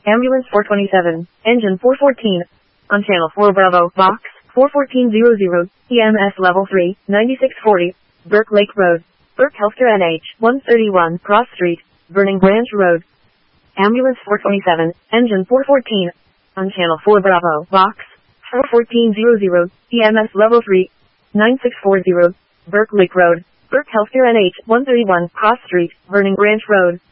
Ambulance 427, engine 414. On channel 4 Bravo, box 41400, EMS level 3, 9640, Burke Lake Road, Burke Healthcare NH, 131, Cross Street, Burning Branch Road. Ambulance 427, engine 414. On channel 4 Bravo, box 41400, EMS level 3, 9640, Burke Lake Road, Burke Healthcare NH, 131, Cross Street, Burning Branch Road.